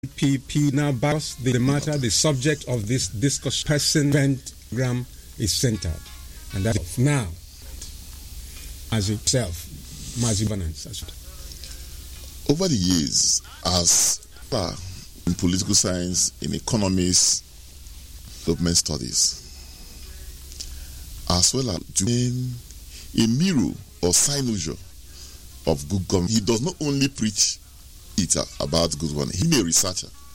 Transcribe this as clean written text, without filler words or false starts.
PP now bows the matter, the subject of this discussion program is centered, and that's now as itself, massive governance. Over the years, as in political science, in economics, development studies, as well as to being a mirror or cynosure of good government, he does not only preach it about good government. He's a researcher